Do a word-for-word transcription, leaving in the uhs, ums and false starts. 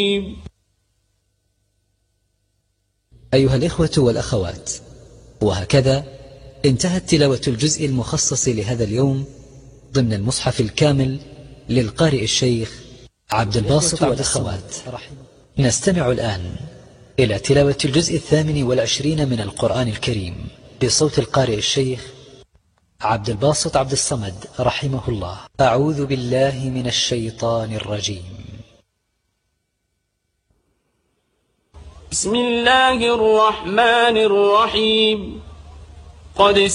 أيها الإخوة والأخوات، وهكذا انتهت تلاوة الجزء المخصص لهذا اليوم ضمن المصحف الكامل للقارئ الشيخ عبد الباسط عبد الصمد. نستمع الآن إلى تلاوة الجزء الثامن والعشرين من القرآن الكريم بصوت القارئ الشيخ عبد الباسط عبد الصمد رحمه الله. أعوذ بالله من الشيطان الرجيم. بسم الله الرحمن الرحيم. قد